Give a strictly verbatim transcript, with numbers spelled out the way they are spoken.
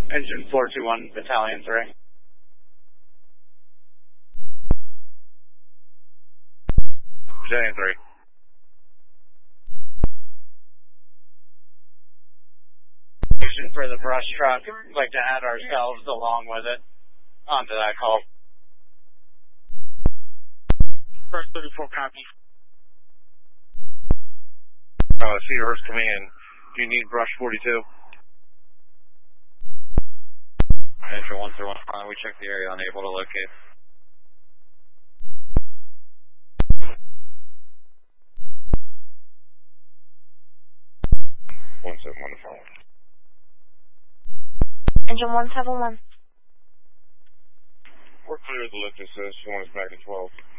Engine four two one, Battalion three. Battalion three. For the brush truck, we'd like to add ourselves along with it onto that call. First thirty-four copy. Uh, Cedarhurst Command, do you need brush forty-two? Engine one three one, we check the area, unable to locate. one seven one to follow. Engine one seven one. We're clear of the lift, it says she wants back at twelve.